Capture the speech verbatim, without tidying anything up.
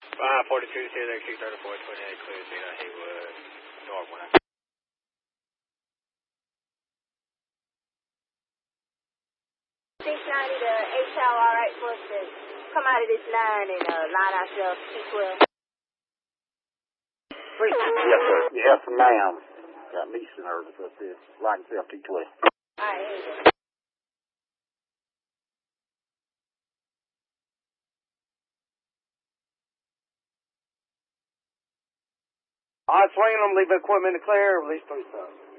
five forty-two, zero six thirty-four twenty-eight, clear, zero Haywood, North one. six ninety to eight tower, all right for us to come out of this line and uh, line ourselves T twelve. Yes, sir. Yes, ma'am. Got me nervous up there. Line yourself T twelve. All right, here you go. All right, swing them, leave the equipment to clear, release three subs.